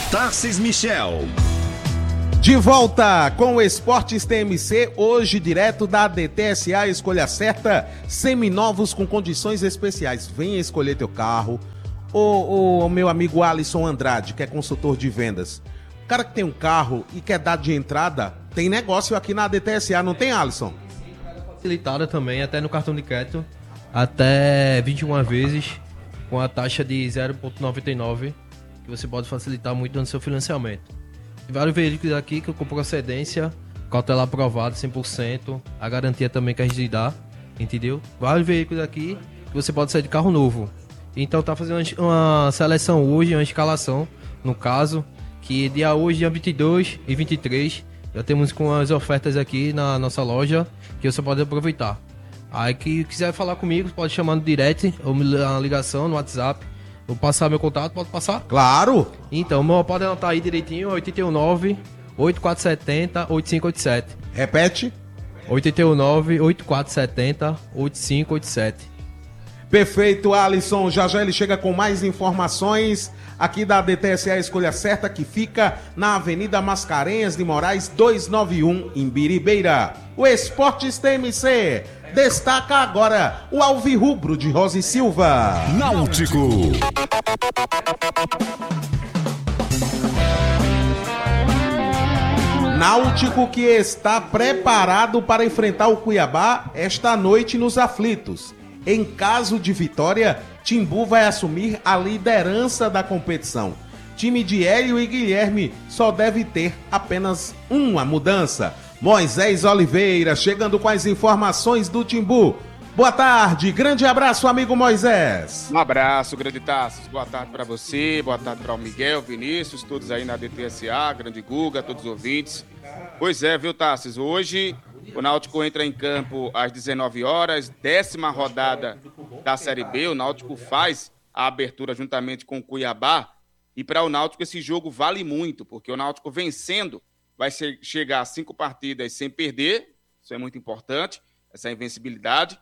Tarcis Michel. De volta com o Esportes TMC, hoje direto da DTSA Escolha Certa, seminovos com condições especiais. Venha escolher teu carro. O meu amigo Alisson Andrade, que é consultor de vendas. O cara que tem um carro e quer dar de entrada, tem negócio aqui na DTSA, não tem, Alisson? Facilitada também, até no cartão de crédito, até 21 vezes, com a taxa de 0,99, que você pode facilitar muito no seu financiamento. Tem vários veículos aqui que com procedência, cautela aprovado 100%, a garantia também que a gente dá, entendeu? Vários veículos aqui que você pode sair de carro novo. Então tá fazendo uma seleção hoje, uma escalação, no caso, que dia hoje, dia 22 e 23, já temos com as ofertas aqui na nossa loja, que você pode aproveitar. Aí que quiser falar comigo, pode chamar no direct, ou me dar uma ligação no WhatsApp. Vou passar meu contato, pode passar? Claro! Então, pode anotar aí direitinho, 819-8470-8587. Repete. 819-8470-8587. Perfeito, Alisson. Já já ele chega com mais informações aqui da DTSA Escolha Certa, que fica na Avenida Mascarenhas de Moraes 291, em Biribeira. O Esportes TMC destaca agora o alvirrubro de Rosa e Silva. Náutico. Náutico que está preparado para enfrentar o Cuiabá esta noite nos aflitos. Em caso de vitória, Timbu vai assumir a liderança da competição. Time de Hélio e Guilherme só deve ter apenas uma mudança. Moisés Oliveira chegando com as informações do Timbu. Boa tarde, grande abraço, amigo Moisés. Um abraço, grande Tassos. Boa tarde para você, boa tarde para o Miguel, Vinícius, todos aí na DTSA, grande Guga, todos os ouvintes. Pois é, viu, Tassos? Hoje o Náutico entra em campo às 19 horas, 10ª rodada da Série B. O Náutico faz a abertura juntamente com o Cuiabá. E para o Náutico esse jogo vale muito, porque o Náutico vencendo vai chegar a 5 partidas sem perder. Isso é muito importante, essa invencibilidade.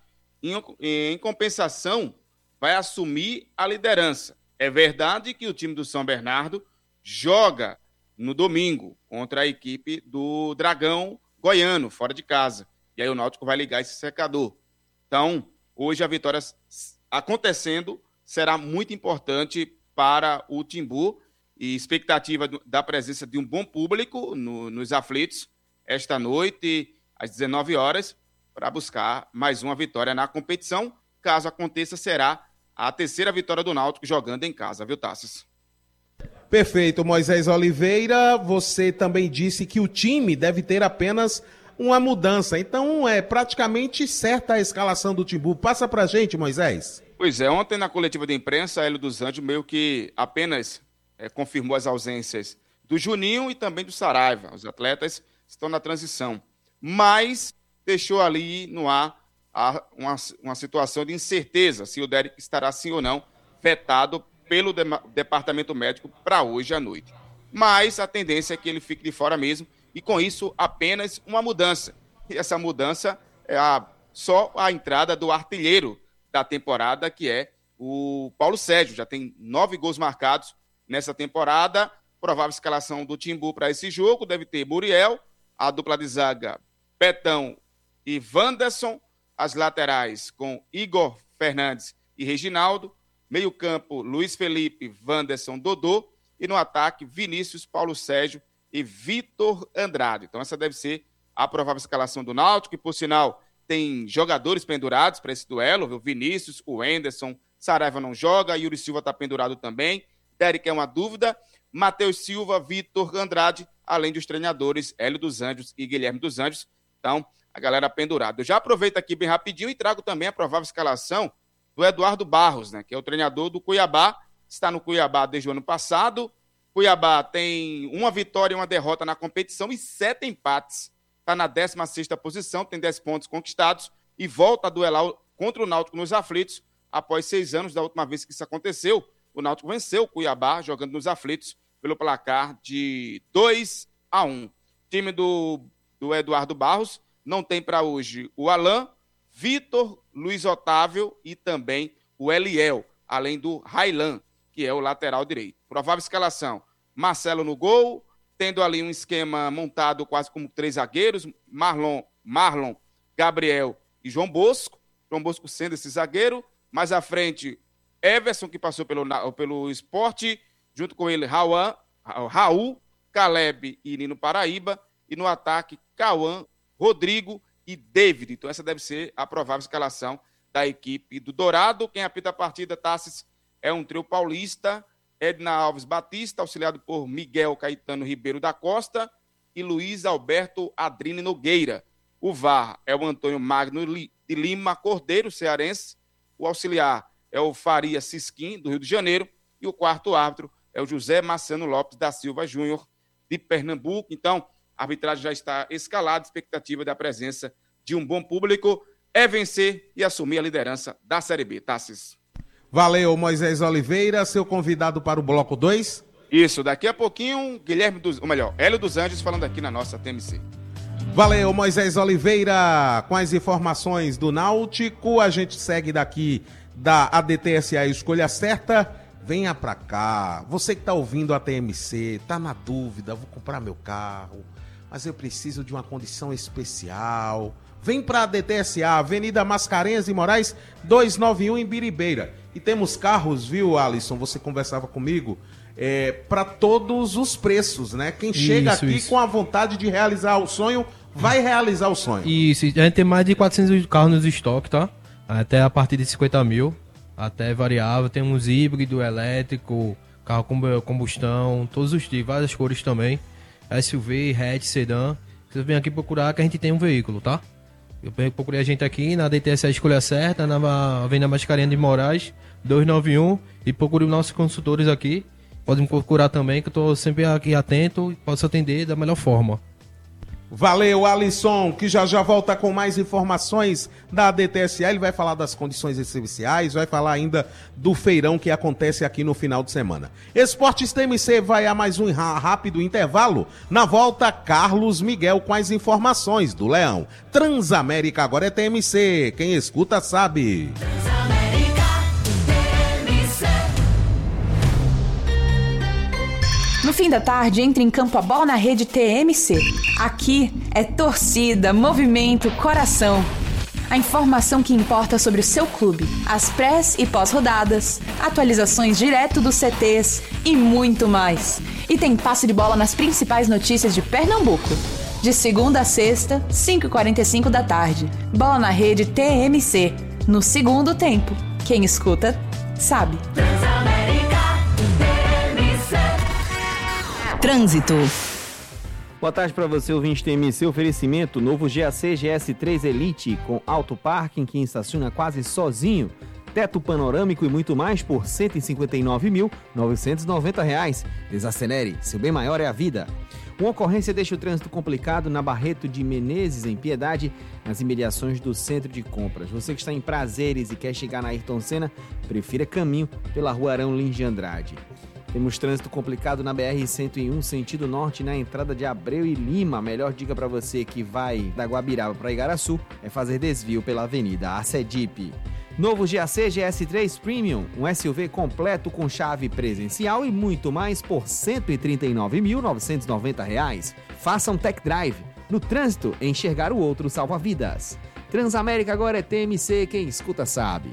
Em compensação, vai assumir a liderança. É verdade que o time do São Bernardo joga no domingo contra a equipe do Dragão Goiano, fora de casa. E aí o Náutico vai ligar esse secador. Então, hoje a vitória acontecendo será muito importante para o Timbu. E expectativa da presença de um bom público nos aflitos esta noite, às 19 horas, para buscar mais uma vitória na competição. Caso aconteça, será a 3ª vitória do Náutico jogando em casa, viu, Tassos? Perfeito, Moisés Oliveira. Você também disse que o time deve ter apenas uma mudança. Então é praticamente certa a escalação do Timbu. Passa pra gente, Moisés. Pois é, ontem na coletiva de imprensa, Hélio dos Anjos meio que apenas confirmou as ausências do Juninho e também do Saraiva. Os atletas estão na transição. Mas deixou ali no ar uma situação de incerteza se o Derek estará sim ou não vetado pelo departamento médico para hoje à noite. Mas a tendência é que ele fique de fora mesmo e com isso apenas uma mudança. E essa mudança é só a entrada do artilheiro da temporada, que é o Paulo Sérgio. Já tem 9 gols marcados nessa temporada. Provável escalação do Timbu para esse jogo deve ter Muriel, a dupla de zaga Betão e Wanderson, as laterais com Igor Fernandes e Reginaldo, meio campo Luiz Felipe, Wanderson, Dodô, e no ataque Vinícius, Paulo Sérgio e Vitor Andrade. Então essa deve ser a provável escalação do Náutico, que por sinal tem jogadores pendurados para esse duelo, viu? Vinícius, o Henderson, Saraiva não joga, Yuri Silva está pendurado também, Derek é uma dúvida, Matheus Silva, Vitor Andrade, além dos treinadores Hélio dos Anjos e Guilherme dos Anjos. Então, a galera pendurada. Eu já aproveito aqui bem rapidinho e trago também a provável escalação do Eduardo Barros, né, que é o treinador do Cuiabá, está no Cuiabá desde o ano passado. Cuiabá tem uma vitória e uma derrota na competição e 7 empates. Está na 16ª posição, tem 10 pontos conquistados e volta a duelar contra o Náutico nos aflitos. Após 6 anos da última vez que isso aconteceu, o Náutico venceu o Cuiabá jogando nos aflitos pelo placar de 2-1. Time do Eduardo Barros não tem para hoje o Alain, Vitor, Luiz Otávio e também o Eliel, além do Railan, que é o lateral direito. Provável escalação: Marcelo no gol, tendo ali um esquema montado quase como 3 zagueiros, Marlon, Gabriel e João Bosco sendo esse zagueiro, mais à frente Everson, que passou pelo Sport, junto com ele Raul, Caleb e Nino Paraíba, e no ataque Cauã, Rodrigo e David. Então essa deve ser a provável escalação da equipe do Dourado. Quem apita a partida, Tassis, é um trio paulista, Edna Alves Batista, auxiliado por Miguel Caetano Ribeiro da Costa e Luiz Alberto Adrine Nogueira. O VAR é o Antônio Magno de Lima Cordeiro, cearense. O auxiliar é o Faria Sisquim, do Rio de Janeiro. E o quarto árbitro é o José Marciano Lopes da Silva Júnior, de Pernambuco. Então, a arbitragem já está escalada, expectativa da presença de um bom público é vencer e assumir a liderança da Série B. Tassis. Valeu, Moisés Oliveira, seu convidado para o bloco 2. Isso, daqui a pouquinho, Hélio dos Anjos falando aqui na nossa TMC. Valeu, Moisés Oliveira, com as informações do Náutico. A gente segue daqui da ADTSA Escolha Certa. Venha pra cá, você que tá ouvindo a TMC, tá na dúvida, vou comprar meu carro, mas eu preciso de uma condição especial. Vem pra ADTSA, Avenida Mascarenhas e Moraes, 291 em Biribeira. E temos carros, viu, Alisson? Você conversava comigo, para todos os preços, né? Quem chega aqui com a vontade de realizar o sonho, vai realizar o sonho. Isso, a gente tem mais de 400 carros nos estoques, tá? Até a partir de 50 mil, até variável. Tem uns híbrido, elétrico, carro com combustão, todos os tipos, várias cores também. SUV, hatch, sedã. Vocês vêm aqui procurar que a gente tem um veículo, tá? Eu procurei a gente aqui na DTSA Escolha Certa, na Avenida Mascarenhas de Moraes, 291, e procure os nossos consultores aqui. Podem me procurar também, que eu estou sempre aqui atento e posso atender da melhor forma. Valeu, Alisson, que já volta com mais informações da DTSA. Ele vai falar das condições especiais, vai falar ainda do feirão que acontece aqui no final de semana. Esportes TMC vai a mais um rápido intervalo. Na volta, Carlos Miguel com as informações do Leão. Transamérica agora é TMC, quem escuta sabe. No fim da tarde, entra em campo a bola na rede TMC. Aqui é torcida, movimento, coração. A informação que importa sobre o seu clube, as pré e pós-rodadas, atualizações direto dos CTs e muito mais. E tem passe de bola nas principais notícias de Pernambuco. De segunda a sexta, 5h45 da tarde. Bola na rede TMC. No segundo tempo. Quem escuta, sabe. Trânsito. Boa tarde para você, ouvinte TMC. Oferecimento novo GAC GS3 Elite com auto parking que estaciona quase sozinho, teto panorâmico e muito mais por R$ 159.990. Desacelere, seu bem maior é a vida. Uma ocorrência deixa o trânsito complicado na Barreto de Menezes, em Piedade, nas imediações do centro de compras. Você que está em Prazeres e quer chegar na Ayrton Senna, prefira caminho pela Rua Arão Lins de Andrade. Temos trânsito complicado na BR-101, sentido norte, na entrada de Abreu e Lima. A melhor dica para você que vai da Guabiraba para Igaraçu é fazer desvio pela Avenida Acedip. Novo GAC GS3 Premium, um SUV completo com chave presencial e muito mais por R$ 139.990. Faça um tech drive. No trânsito, enxergar o outro salva vidas. Transamérica agora é TMC, quem escuta sabe.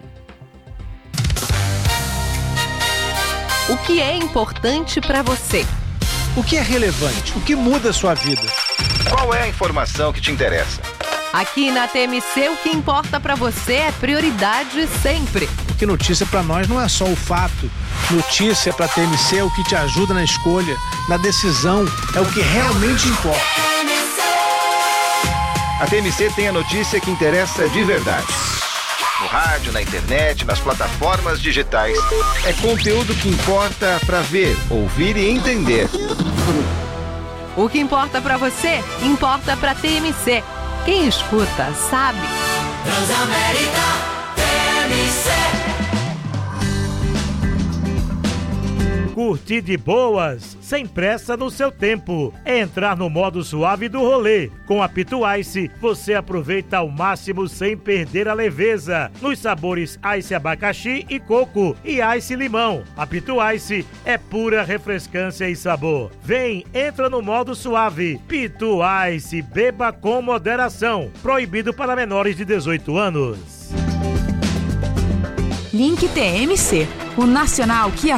O que é importante para você? O que é relevante? O que muda a sua vida? Qual é a informação que te interessa? Aqui na TMC, o que importa para você é prioridade sempre. Porque notícia para nós não é só o fato. Notícia para a TMC é o que te ajuda na escolha, na decisão, é o que realmente importa. A TMC tem a notícia que interessa de verdade. No rádio, na internet, nas plataformas digitais. É conteúdo que importa para ver, ouvir e entender. O que importa para você, importa para TMC. Quem escuta, sabe. Transamérica TMC. Curtir de boas, sem pressa no seu tempo. É entrar no modo suave do rolê. Com a Pitu Ice, você aproveita ao máximo sem perder a leveza. Nos sabores Ice abacaxi e coco e Ice limão. A Pitu Ice é pura refrescância e sabor. Vem, entra no modo suave. Pitu Ice, beba com moderação. Proibido para menores de 18 anos. Link TMC, o nacional que